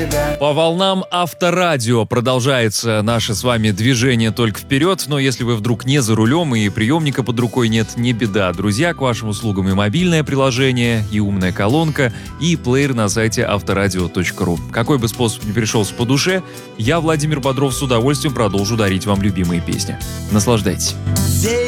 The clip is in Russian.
По волнам Авторадио продолжается наше с вами движение только вперед, но если вы вдруг не за рулем и приемника под рукой нет, не беда. Друзья, к вашим услугам и мобильное приложение, и умная колонка, и плеер на сайте авторадио.ру. Какой бы способ ни пришелся по душе, я, Владимир Бодров, с удовольствием продолжу дарить вам любимые песни. Наслаждайтесь.